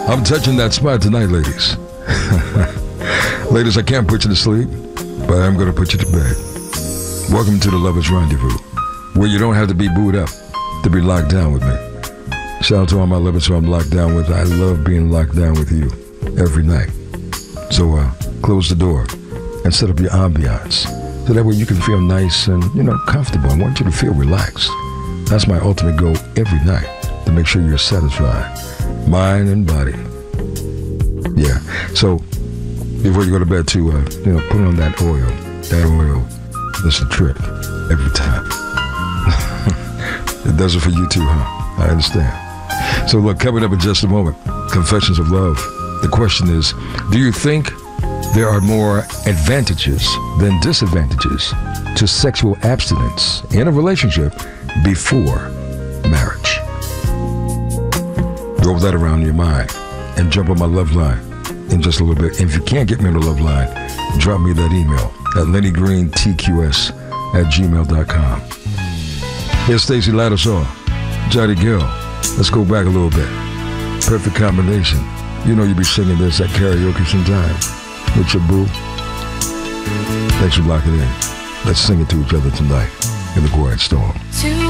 I'm touching that spot tonight, ladies. Ladies, I can't put you to sleep, but I'm going to put you to bed. Welcome to the Lovers Rendezvous, where you don't have to be booed up to be locked down with me. Shout out to all my lovers who I'm locked down with. I love being locked down with you every night. So close the door and set up your ambiance so that way you can feel nice and, comfortable. I want you to feel relaxed. That's my ultimate goal every night, to make sure you're satisfied, mind and body. Yeah. So before you go to bed too, put on that oil. That oil does the trick every time. It does it for you too, huh? I understand. So look, coming up in just a moment, Confessions of Love. The question is, do you think there are more advantages than disadvantages to sexual abstinence in a relationship before marriage? Roll that around in your mind and jump on my love line in just a little bit. And if you can't get me on the love line, drop me that email at LennyGreenTQS@gmail.com. Here's Stacey Lattisaw, Johnny Gill. Let's go back a little bit. Perfect combination. You know you be singing this at karaoke sometimes with your boo. Thanks for locking in. Let's sing it to each other tonight in the Quiet Storm.